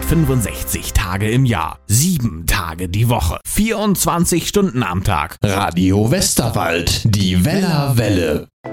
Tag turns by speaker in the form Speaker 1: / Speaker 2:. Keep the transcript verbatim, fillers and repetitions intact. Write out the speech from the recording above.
Speaker 1: dreihundertfünfundsechzig Tage im Jahr, sieben Tage die Woche, vierundzwanzig Stunden am Tag. Radio Westerwald, die Wellerwelle.